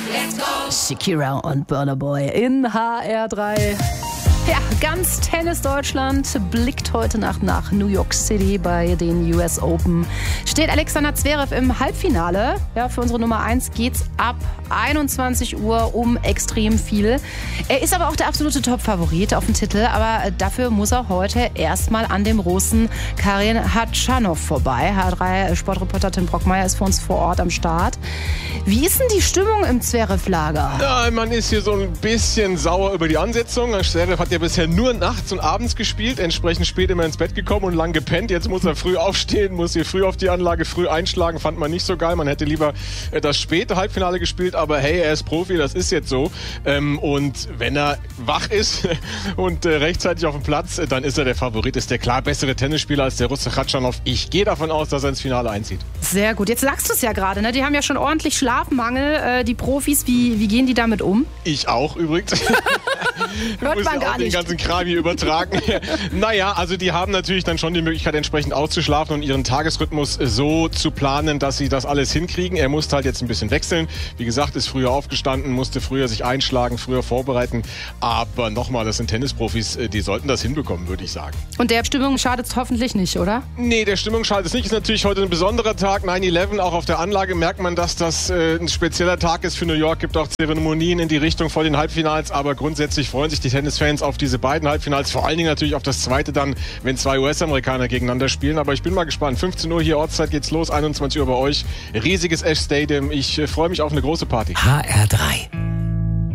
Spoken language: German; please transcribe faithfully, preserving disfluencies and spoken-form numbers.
Let's go! Shakira und Burna Boy in H R drei. Ja, ganz Tennis Deutschland blickt heute Nacht nach New York City bei den U S Open. Steht Alexander Zverev im Halbfinale. Ja, für unsere Nummer eins geht's ab einundzwanzig Uhr um extrem viel. Er ist aber auch der absolute Top-Favorit auf den Titel, aber dafür muss er heute erstmal an dem Russen Karen Khachanov vorbei. H R drei Sportreporter Tim Brockmeier ist für uns vor Ort am Start. Wie ist denn die Stimmung im Zverev-Lager? Ja, man ist hier so ein bisschen sauer über die Ansetzung. Zverev hat ja bisher nur nachts und abends gespielt, entsprechend spät immer ins Bett gekommen und lang gepennt. Jetzt muss er früh aufstehen, muss hier früh auf die Anlage, früh einschlagen. Fand man nicht so geil. Man hätte lieber das späte Halbfinale gespielt, aber hey, er ist Profi, das ist jetzt so. Und wenn er wach ist und rechtzeitig auf dem Platz, dann ist er der Favorit, ist der klar bessere Tennisspieler als der Russe Khachanov. Ich gehe davon aus, dass er ins Finale einzieht. Sehr gut. Jetzt sagst du es ja gerade, ne? Die haben ja schon ordentlich Schlafmangel, die Profis. Wie, wie gehen die damit um? Ich auch übrigens. Hört man gar nicht. Den ganzen Kram hier übertragen. Naja, also die haben natürlich dann schon die Möglichkeit, entsprechend auszuschlafen und ihren Tagesrhythmus so zu planen, dass sie das alles hinkriegen. Er musste halt jetzt ein bisschen wechseln. Wie gesagt, ist früher aufgestanden, musste früher sich einschlagen, früher vorbereiten. Aber nochmal, das sind Tennisprofis, die sollten das hinbekommen, würde ich sagen. Und der Stimmung schadet es hoffentlich nicht, oder? Nee, der Stimmung schadet es nicht. Ist natürlich heute ein besonderer Tag, neun elf. Auch auf der Anlage merkt man, dass das äh, ein spezieller Tag ist für New York. Gibt auch Zeremonien in die Richtung vor den Halbfinals. Aber grundsätzlich freuen sich die Tennisfans auf diese beiden Halbfinals. Vor allen Dingen natürlich auf das zweite dann, wenn zwei U S-Amerikaner gegeneinander spielen. Aber ich bin mal gespannt. fünfzehn Uhr hier Ortszeit geht's los, einundzwanzig Uhr bei euch. Riesiges Ash Stadium. Ich äh, freue mich auf eine große Party. H R drei.